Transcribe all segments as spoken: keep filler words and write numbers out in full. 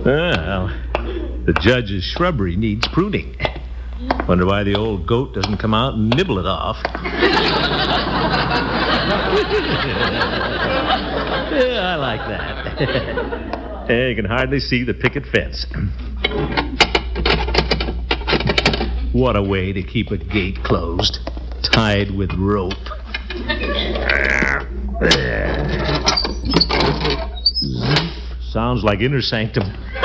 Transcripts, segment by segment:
Well, the judge's shrubbery needs pruning. Wonder why the old goat doesn't come out and nibble it off. Yeah, I like that. Yeah, you can hardly see the picket fence. What a way to keep a gate closed, tied with rope. Sounds like inner sanctum.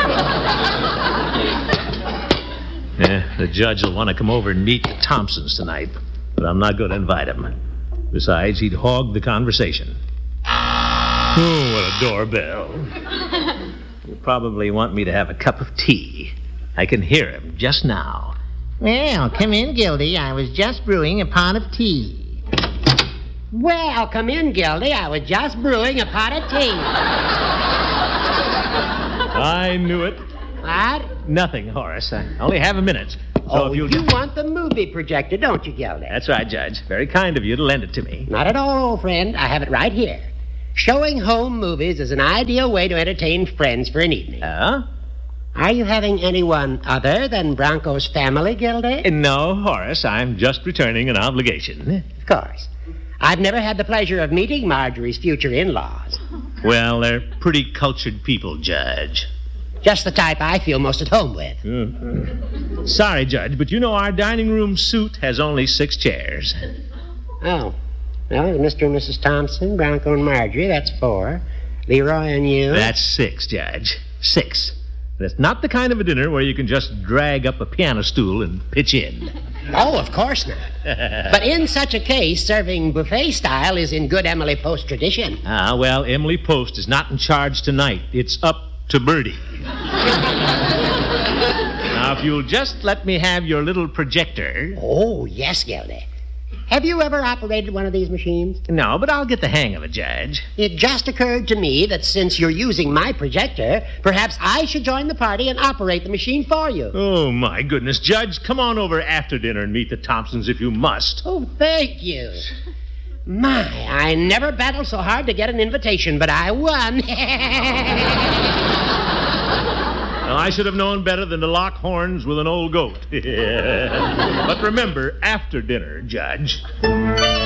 Yeah, the judge will want to come over and meet the Thompsons tonight, but I'm not going to invite him. Besides, he'd hog the conversation. Oh, what a doorbell. He'll probably want me to have a cup of tea. I can hear him just now. Well, come in, Gildy. I was just brewing a pot of tea. Well, come in, Gildy. I was just brewing a pot of tea. I knew it. What? Nothing, Horace. I only have a minute. So Oh, if you'll you just... want the movie projector, don't you, Gildy? That's right, Judge. Very kind of you to lend it to me. Not at all, old friend. I have it right here. Showing home movies is an ideal way to entertain friends for an evening. Huh? Are you having anyone other than Bronco's family, Gildy? No, Horace. I'm just returning an obligation. Of course. I've never had the pleasure of meeting Marjorie's future in-laws. Well, they're pretty cultured people, Judge. Just the type I feel most at home with. Mm-hmm. Sorry, Judge, but you know our dining room suite has only six chairs. Oh. Well, Mister and Missus Thompson, Bronco and Marjorie, that's four. Leroy and you. That's six, Judge. Six. And it's not the kind of a dinner where you can just drag up a piano stool and pitch in. Oh, of course not. But in such a case, serving buffet style is in good Emily Post tradition. Ah, well, Emily Post is not in charge tonight. It's up to Birdie. Now, if you'll just let me have your little projector. Oh, yes, Gildy. Have you ever operated one of these machines? No, but I'll get the hang of it, Judge. It just occurred to me that since you're using my projector, perhaps I should join the party and operate the machine for you. Oh, my goodness, Judge, come on over after dinner and meet the Thompsons if you must. Oh, thank you. My, I never battled so hard to get an invitation, but I won. Now, I should have known better than to lock horns with an old goat. But remember, after dinner, Judge.